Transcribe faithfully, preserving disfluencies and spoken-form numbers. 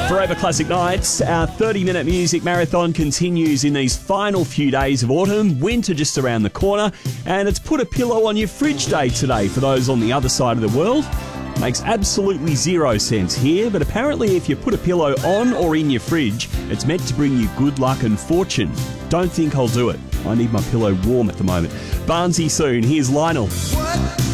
Forever Classic Nights, our thirty-minute music marathon continues in these final few days of autumn. Winter just around the corner, and it's Put a Pillow on Your Fridge Day today for those on the other side of the world. Makes absolutely zero sense here, but apparently if you put a pillow on or in your fridge, it's meant to bring you good luck and fortune. Don't think I'll do it. I need my pillow warm at the moment. Barnsey soon. Here's Lionel. What?